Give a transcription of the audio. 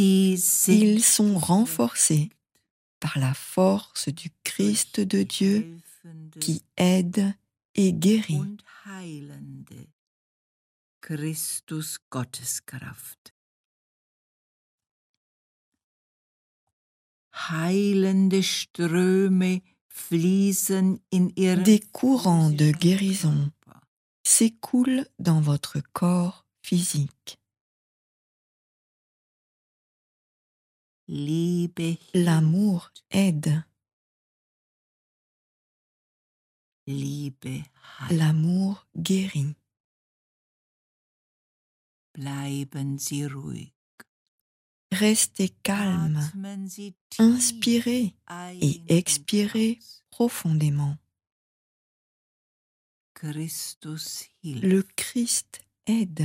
Ils sont renforcés par la force du Christ de Dieu qui aide et guérit. und heilende Christus Gotteskraft. Heilende Ströme fließen in ihren Des courants de physischen guérison Körper. s'écoulent dans votre corps physique. Liebe L'amour aide, Liebe heilt. l'amour guérit. Bleiben Sie ruhig. Restez calme, Atmen Sie tief inspirez et ein expirez und aus. profondément. Christus hilft. Le Christ aide.